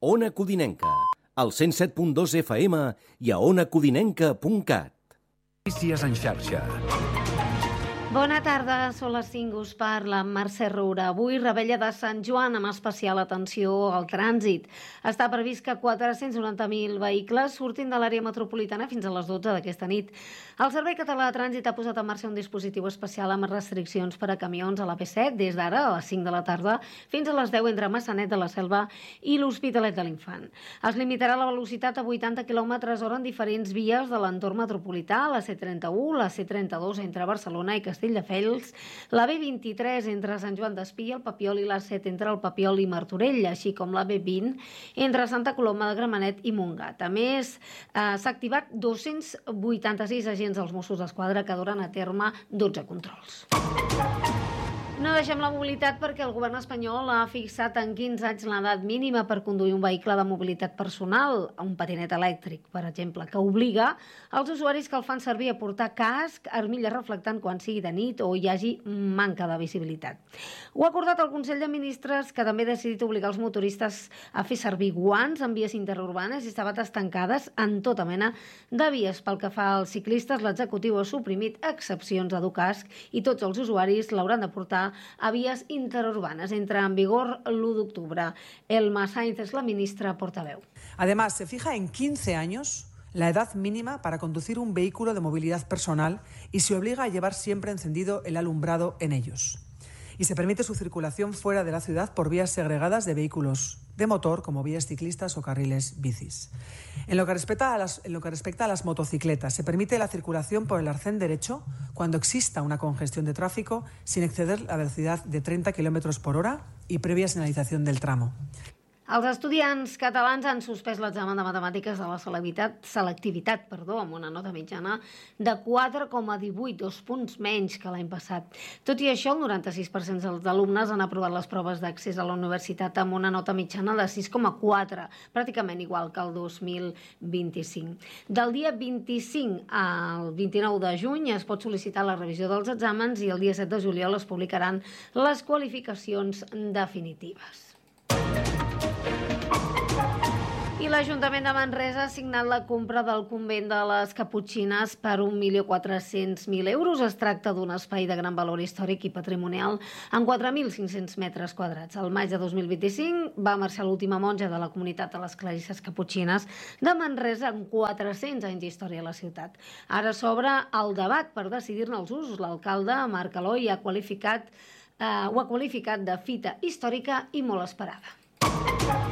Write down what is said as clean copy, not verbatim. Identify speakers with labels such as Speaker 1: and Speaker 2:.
Speaker 1: Ona Codinenca, al 107.2 FM i a onacodinenca.cat. Notícies en xarxa.
Speaker 2: Bona tarda, són les 5, us parla Mercè Roura. Avui, Revetlla de Sant Joan, amb especial atenció al trànsit. Està previst que 490.000 vehicles surtin de l'àrea metropolitana fins a les 12 d'aquesta nit. El Servei Català de Trànsit ha posat en marxa un dispositiu especial amb restriccions per a camions a la P7 des d'ara a les 5 de la tarda fins a les 10 entre Massanet de la Selva i l'Hospitalet de l'Infant. Es limitarà la velocitat a 80 km/h en diferents vies de l'entorn metropolità, la C31, la C32 entre Barcelona i Castelldefels, la B23 entre Sant Joan d'Espí i el Papiol i la 7 entre el Papiol i Martorell, així com la B20 entre Santa Coloma de Gramenet i Montgat. A més, s'ha activat 286 agents dels Mossos d'Esquadra que duran a terme 12 controls. No deixem la mobilitat perquè el govern espanyol ha fixat en 15 anys l'edat mínima per conduir un vehicle de mobilitat personal, un patinet elèctric, per exemple, que obliga als usuaris que el fan servir a portar casc, armilla reflectant quan sigui de nit o hi hagi manca de visibilitat. Ho ha acordat el Consell de Ministres, que també ha decidit obligar els motoristes a fer servir guants en vies interurbanes i sabates tancades en tota mena de vies. Pel que fa als ciclistes, l'executiu ha suprimit excepcions a dur casc i tots els usuaris l'hauran de portar a vies interurbanas. Entra en vigor l'1 d'octubre. Elma Sainz es la ministra portaveu.
Speaker 3: Además, se fija en 15 años la edad mínima para conducir un vehículo de movilidad personal y se obliga a llevar siempre encendido el alumbrado en ellos. Y se permite su circulación fuera de la ciudad por vías segregadas de vehículos de motor, como vías ciclistas o carriles bicis. En lo que respecta a las motocicletas, se permite la circulación por el arcén derecho cuando exista una congestión de tráfico sin exceder la velocidad de 30 km por hora y previa señalización del tramo.
Speaker 2: Els estudiants catalans han suspès l'examen de matemàtiques de la selectivitat, amb una nota mitjana de 4,18, 2 punts menys que l'any passat. Tot i això, el 96% dels alumnes han aprovat les proves d'accés a la universitat amb una nota mitjana de 6,4, pràcticament igual que el 2025. Del dia 25 al 29 de juny es pot sol·licitar la revisió dels exàmens i el dia 7 de juliol es publicaran les qualificacions definitives. I l'Ajuntament de Manresa ha signat la compra del convent de les Caputxines per 1.400.000 euros. Es tracta d'un espai de gran valor històric i patrimonial amb 4.500 metres quadrats. Al maig de 2025 va marxar l'última monja de la comunitat de les Clarisses Caputxines de Manresa amb 400 anys d'història a la ciutat. Ara s'obre el debat per decidir-ne els usos. L'alcalde, Marc Aloi, ho ha qualificat de fita històrica i molt esperada.